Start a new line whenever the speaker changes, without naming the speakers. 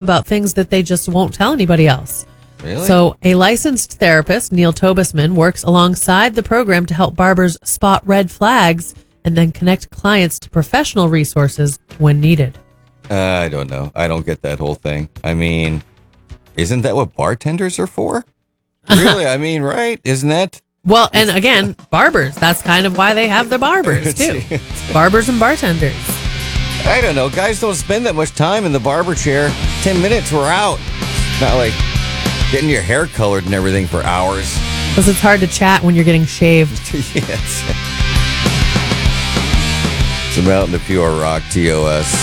about things that they just won't tell anybody else.
Really?
So a licensed therapist, Neil Tobisman, works alongside the program to help barbers spot red flags and then connect clients to professional resources when needed.
I don't know. I don't get that whole thing. I mean, isn't that what bartenders are for? Really? I mean, right? Isn't that?
Well, and again, barbers. That's kind of why they have the barbers, too. Barbers and bartenders.
I don't know. Guys don't spend that much time in the barber chair. 10 minutes, we're out. It's not like getting your hair colored and everything for hours.
Because it's hard to chat when you're getting shaved.
Yes. It's about the Pure Rock TOS.